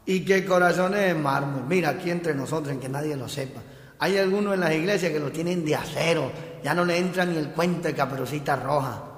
¿Y qué corazones de mármol? Mira, aquí entre nosotros, en que nadie lo sepa. Hay algunos en las iglesias que los tienen de acero. Ya no le entra ni el cuento de Caperucita Roja.